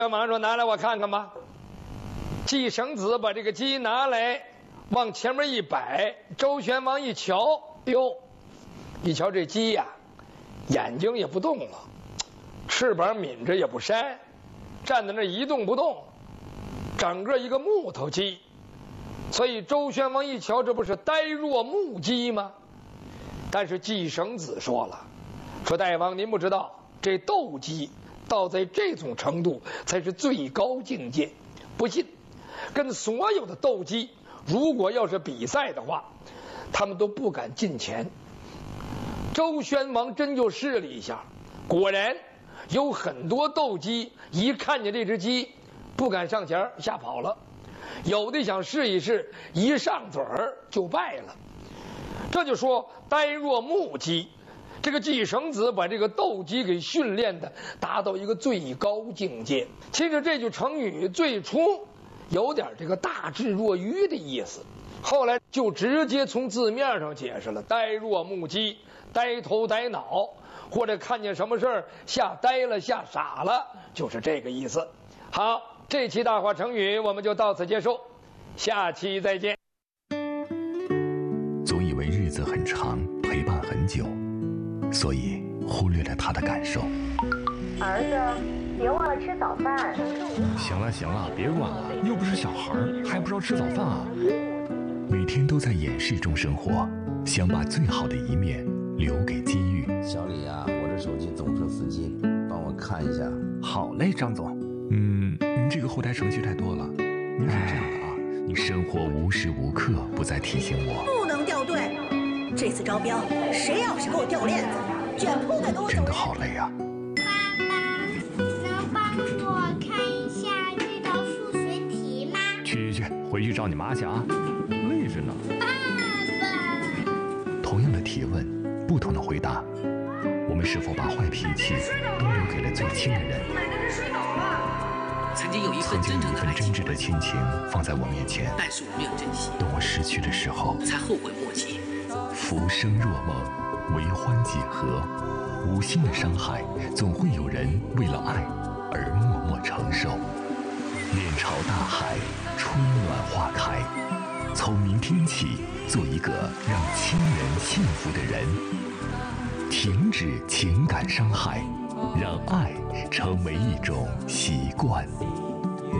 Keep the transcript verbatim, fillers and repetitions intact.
马上说拿来我看看吧。季绳子把这个鸡拿来，往前面一摆。周旋王一瞧，哟，一瞧这鸡呀、啊，眼睛也不动了，翅膀抿着也不扇，站在那一动不动，整个一个木头鸡。所以周宣王一瞧，这不是呆若木鸡吗？但是季绳子说了，说大王您不知道，这斗鸡到在这种程度才是最高境界。不信，跟所有的斗鸡，如果要是比赛的话，他们都不敢近前。周宣王真就试了一下，果然有很多斗鸡一看见这只鸡不敢上前，吓跑了。有的想试一试，一上嘴儿就败了。这就说呆若木鸡。这个季绳子把这个斗鸡给训练的达到一个最高境界。其实这句成语最初有点这个大智若愚的意思，后来就直接从字面上解释了，呆若木鸡，呆头呆脑，或者看见什么事儿吓呆了吓傻了，就是这个意思。好，这期大话成语我们就到此结束，下期再见。 总以为日子很长，陪伴很久，所以忽略了他的感受。 儿子，别忘了吃早饭。 行了行了，别管了，又不是小孩，还不知道吃早饭啊？ 每天都在掩饰中生活，想把最好的一面留给机遇。 小李啊，我这手机总是死机，帮我看一下。 好嘞，张总。 嗯，您这个后台程序太多了。您看这样的啊，你生活无时无刻不在提醒我， 不能掉队。这次招标，谁要是给我掉链子，卷铺盖给我走人。 真的好累啊。 爸爸，能帮我看一下这道数学题吗？ 去去去，回去找你妈去啊，累着呢。 爸爸。 同样的提问，不同的回答，我们是否把坏脾气都留给了最亲的人？ 买的是水饺吧？ 曾经有一份真正的爱情， 真挚的亲情放在我面前， 但是我没有珍惜。 等我失去的时候， 才后悔莫及。 浮生若梦，为欢几何？无心的伤害，总会有人为了爱而默默承受。面朝大海，春暖花开。从明天起，做一个让亲人幸福的人。停止情感伤害，让爱成为一种习惯。